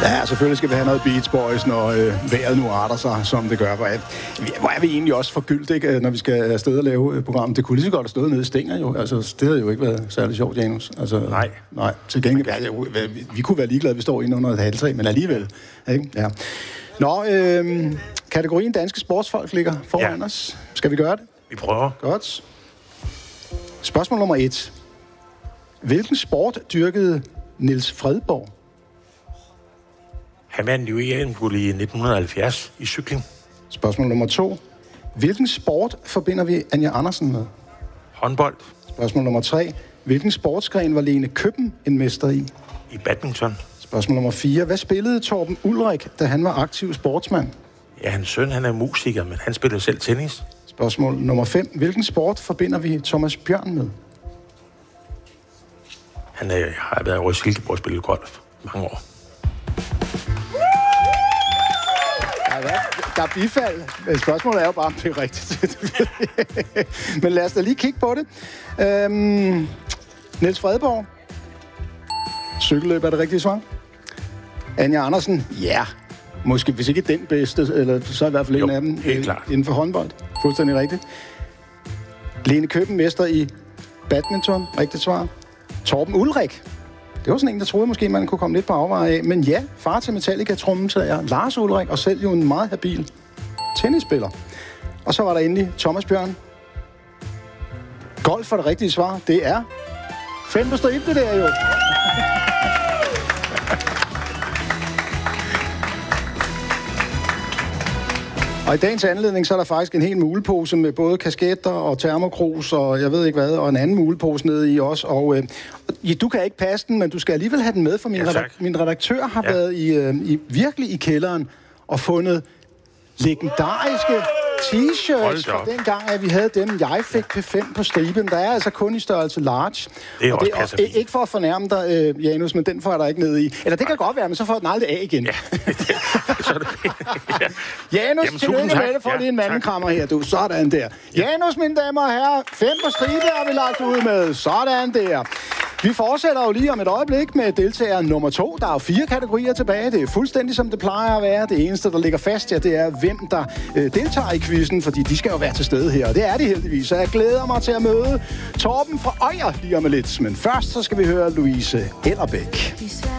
Ja, selvfølgelig skal vi have noget Beach Boys, når vejret nu arter sig, som det gør. Hvor er vi egentlig også forgyldt, ikke, når vi skal afsted og lave programmet? Det kunne lige så godt have stået nede i Stænger, jo. Altså, det havde jo ikke været særlig sjovt, Janus. Altså, nej. Til gengæld, vi kunne være ligeglade, vi står inde under et halvtræ, men alligevel. Ikke? Ja. Nå, kategorien danske sportsfolk ligger foran os. Skal vi gøre det? Vi prøver. Godt. Spørgsmål nummer 1. Hvilken sport dyrkede Niels Fredborg? Han vandt jo EM-guld i 1970 i cykling. Spørgsmål nummer 2. Hvilken sport forbinder vi Anja Andersen med? Håndbold. Spørgsmål nummer 3. Hvilken sportsgren var Lene Køppen en mester i? I badminton. Spørgsmål nummer 4. Hvad spillede Torben Ulrik, da han var aktiv sportsmand? Ja, hans søn, han er musiker, men han spiller selv tennis. Spørgsmål nummer 5. Hvilken sport forbinder vi Thomas Bjørn med? Han har været over i Silkeborg og spillet golf mange år. Der er bifald. Spørgsmålet er jo bare, om det er rigtigt. Men lad os da lige kigge på det. Niels Fredborg. Cykelløb er det rigtige svar. Anja Andersen. Ja. Måske, hvis ikke den bedste, eller så i hvert fald en af dem. Helt klart. Inden for håndbold. Fuldstændig rigtigt. Lene Køppen, mester i badminton. Rigtigt svar. Torben Ulrik. Det var sådan en, der troede måske, man kunne komme lidt på afveje af. Men ja, far til Metallica-trommeslager Lars Ulrik, og selv jo en meget habil tennisspiller. Og så var der endelig Thomas Bjørn. Golf for det rigtige svar. Det er 5 på stribe, det der jo. Og i dagens anledning, så er der faktisk en hel mulepose med både kasketter og termokrus og jeg ved ikke hvad, og en anden mulepose nede i også. Og du kan ikke passe den, men du skal alligevel have den med, for min redaktør har været virkelig i kælderen og fundet legendariske t-shirts fra den gang, at vi havde dem. Jeg fik P5 på striben. Der er altså kun i størrelse large. Det er også passer fint. Ikke for at fornærme dig, Janus, men den får jeg der ikke ned i. Eller det kan godt være, men så får den aldrig af igen. Ja, så er det Janus, tillykke med det. Får lige en mandenkrammer her, du. Sådan der. Janus, mine damer og herrer. 5 på stribe har vi lagt ud med. Sådan der. Vi fortsætter jo lige om et øjeblik med deltager nummer 2. Der er jo 4 kategorier tilbage. Det er fuldstændig som det plejer at være. Det eneste, der ligger fast, det er hvem der deltager i quizzen, fordi de skal jo være til stede her. Og det er de heldigvis. Så jeg glæder mig til at møde Torben fra Øjer lige om lidt. Men først så skal vi høre Louise Ellerbæk.